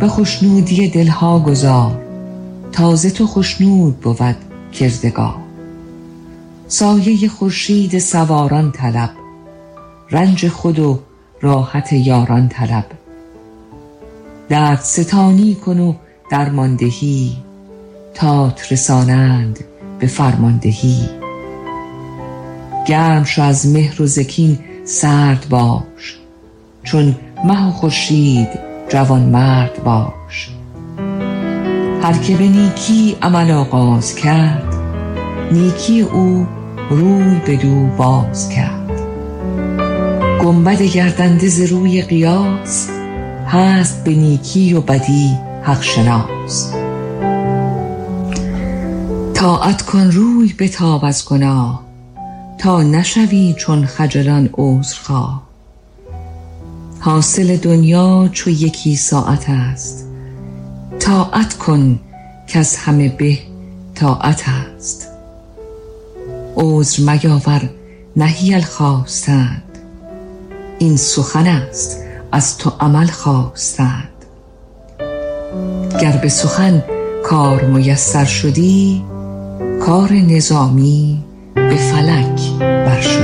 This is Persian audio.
به خوشنودی دلها گذار، تازه تو خوشنود بود کردگار. سایه خورشید سواران طلب، رنج خود و راحت یاران طلب. درد ستانی کن و درماندهی، تات رسانند به فرماندهی. گرم شو از مهر و زکین سرد باش، چون مه و خورشید جوان مرد باش. هر که به نیکی عمل آغاز کرد، نیکی او روی بدو باز کرد. گنبد گردنده ز روی قیاس، هست به نیکی و بدی حق شناس. طاعت کن روی بتاب از گناه، تا نشوی چون خجلان عذرخواه. حاصل دنیا چو یکی ساعت است، طاعت کن که از همه به طاعت است. عذر میاور نهی الخواستند، این سخن است از تو عمل خواستند. گر به سخن کار میسر شدی، کار نظامی به فلک برشد.